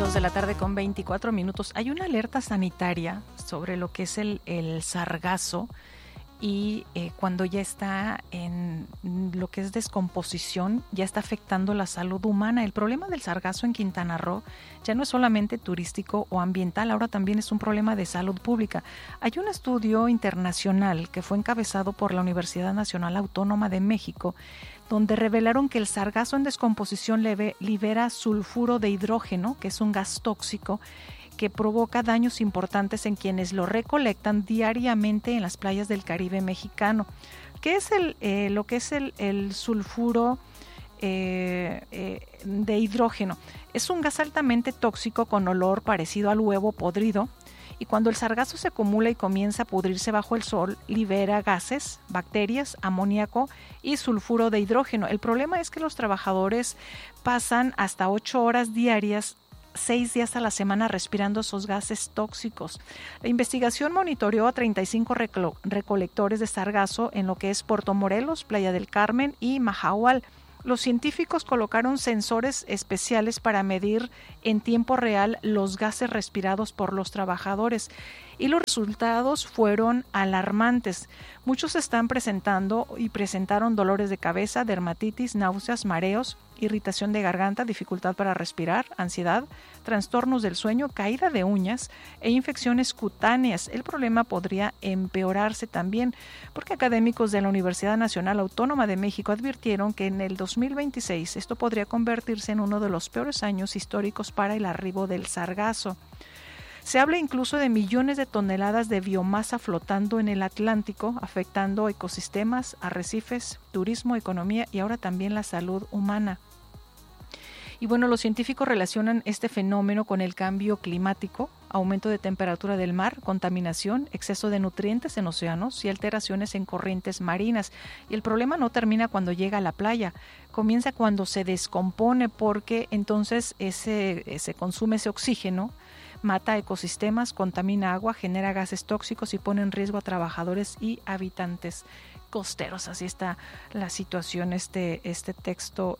2:24 p.m. Hay una alerta sanitaria sobre lo que es el sargazo y cuando ya está en lo que es descomposición, ya está afectando la salud humana. El problema del sargazo en Quintana Roo ya no es solamente turístico o ambiental, ahora también es un problema de salud pública. Hay un estudio internacional que fue encabezado por la Universidad Nacional Autónoma de México, donde revelaron que el sargazo en descomposición libera sulfuro de hidrógeno, que es un gas tóxico que provoca daños importantes en quienes lo recolectan diariamente en las playas del Caribe mexicano. ¿Qué es lo que es el sulfuro de hidrógeno? Es un gas altamente tóxico con olor parecido al huevo podrido, y cuando el sargazo se acumula y comienza a pudrirse bajo el sol, libera gases, bacterias, amoníaco y sulfuro de hidrógeno. El problema es que los trabajadores pasan hasta 8 horas diarias, 6 días a la semana respirando esos gases tóxicos. La investigación monitoreó a 35 recolectores de sargazo en lo que es Puerto Morelos, Playa del Carmen y Mahahual. Los científicos colocaron sensores especiales para medir en tiempo real los gases respirados por los trabajadores y los resultados fueron alarmantes. Muchos presentaron dolores de cabeza, dermatitis, náuseas, mareos, irritación de garganta, dificultad para respirar, ansiedad, trastornos del sueño, caída de uñas e infecciones cutáneas. El problema podría empeorarse también porque académicos de la Universidad Nacional Autónoma de México advirtieron que en el 2026 esto podría convertirse en uno de los peores años históricos para el arribo del sargazo. Se habla incluso de millones de toneladas de biomasa flotando en el Atlántico, afectando ecosistemas, arrecifes, turismo, economía y ahora también la salud humana. Y bueno, los científicos relacionan este fenómeno con el cambio climático, aumento de temperatura del mar, contaminación, exceso de nutrientes en océanos y alteraciones en corrientes marinas. Y el problema no termina cuando llega a la playa, comienza cuando se descompone, porque entonces se consume ese oxígeno, mata ecosistemas, contamina agua, genera gases tóxicos y pone en riesgo a trabajadores y habitantes costeros. Así está la situación, este texto,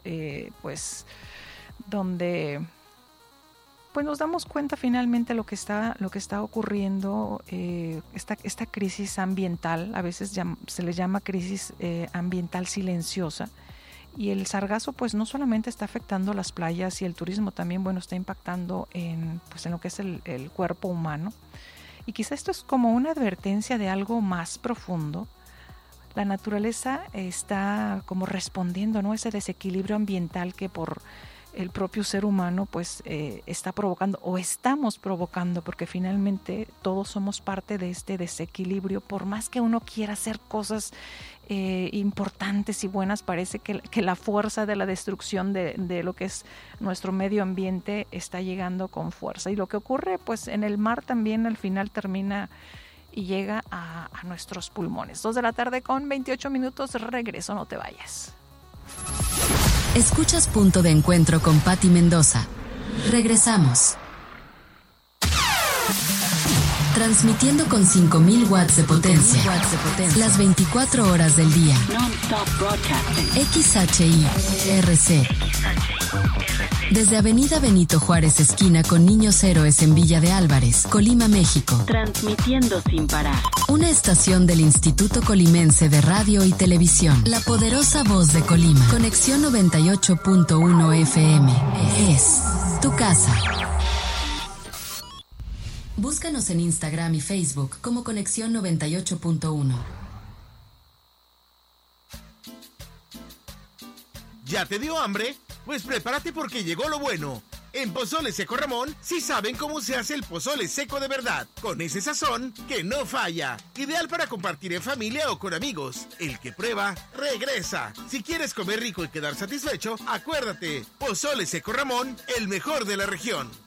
donde pues nos damos cuenta finalmente lo que está ocurriendo, esta crisis ambiental. A veces se le llama crisis ambiental silenciosa. Y el sargazo pues no solamente está afectando las playas y el turismo, también está impactando en lo que es el cuerpo humano. Y quizá esto es como una advertencia de algo más profundo. La naturaleza está como respondiendo, ¿no?, ese desequilibrio ambiental que por el propio ser humano está provocando, o estamos provocando, porque finalmente todos somos parte de este desequilibrio. Por más que uno quiera hacer cosas importantes y buenas, parece que la fuerza de la destrucción de lo que es nuestro medio ambiente está llegando con fuerza. Y lo que ocurre en el mar también al final termina y llega a nuestros pulmones. 2:28 p.m. Regreso, no te vayas. Escuchas Punto de Encuentro con Patti Mendoza. Regresamos. Transmitiendo con 5,000 watts de potencia. Las 24 horas del día. XHI-RC. Desde Avenida Benito Juárez, esquina con Niños Héroes en Villa de Álvarez, Colima, México. Transmitiendo sin parar. Una estación del Instituto Colimense de Radio y Televisión. La poderosa voz de Colima. Conexión 98.1 FM. Es tu casa. Búscanos en Instagram y Facebook como Conexión 98.1. ¿Ya te dio hambre? Pues prepárate porque llegó lo bueno. En Pozole Seco Ramón sí saben cómo se hace el pozole seco de verdad, con ese sazón que no falla. Ideal para compartir en familia o con amigos. El que prueba, regresa. Si quieres comer rico y quedar satisfecho, acuérdate, Pozole Seco Ramón, el mejor de la región.